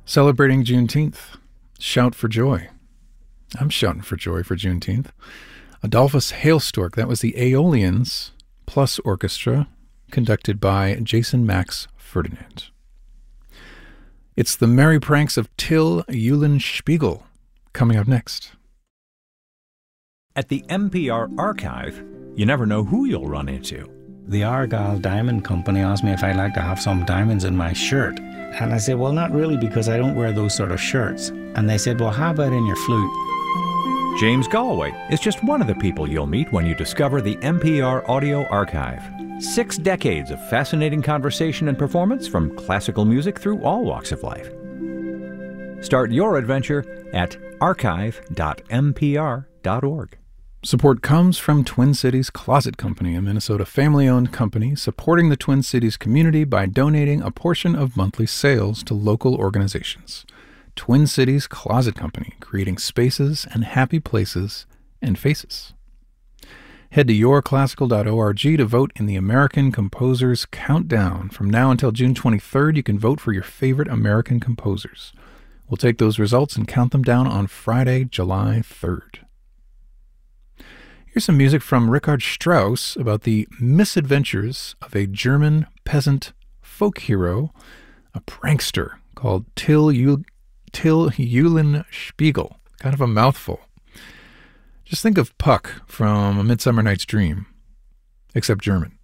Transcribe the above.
Celebrating Juneteenth. Shout for joy. I'm shouting for joy for Juneteenth. Adolphus Hailstork, that was the Aeolians plus orchestra, conducted by Jason Max Ferdinand. It's the merry pranks of Till Eulenspiegel, coming up next. At the NPR Archive, you never know who you'll run into. The Argyle Diamond Company asked me if I'd like to have some diamonds in my shirt. And I said, well, not really, because I don't wear those sort of shirts. And they said, well, how about in your flute? James Galway is just one of the people you'll meet when you discover the NPR Audio Archive. 6 decades of fascinating conversation and performance from classical music through all walks of life. Start your adventure at archive.npr.org. Support comes from Twin Cities Closet Company, a Minnesota family-owned company supporting the Twin Cities community by donating a portion of monthly sales to local organizations. Twin Cities Closet Company, creating spaces and happy places and faces. Head to yourclassical.org to vote in the American Composers Countdown. From now until June 23rd, you can vote for your favorite American composers. We'll take those results and count them down on Friday, July 3rd. Here's some music from Richard Strauss about the misadventures of a German peasant folk hero, a prankster called Till Eulenspiegel. Kind of a mouthful. Just think of Puck from A Midsummer Night's Dream, except German.